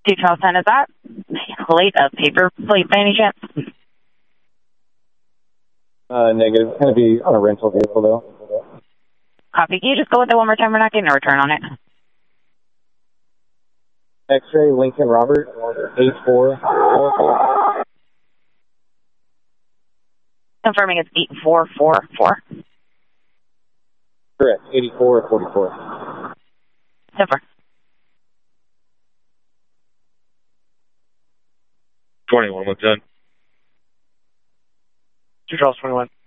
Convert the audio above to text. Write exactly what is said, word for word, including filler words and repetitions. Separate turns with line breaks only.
two Charles ten, is that plate a paper plate by any chance?
Uh, negative. It's going to be on a rental vehicle, though.
Copy. Can you just go with it one more time? We're not getting a return on it.
X-ray Lincoln Robert, eight four four four.
Confirming it's eight four four four.
Correct, eighty-four forty-four.
Super.
twenty-one, one ten.
two Charles twenty-one.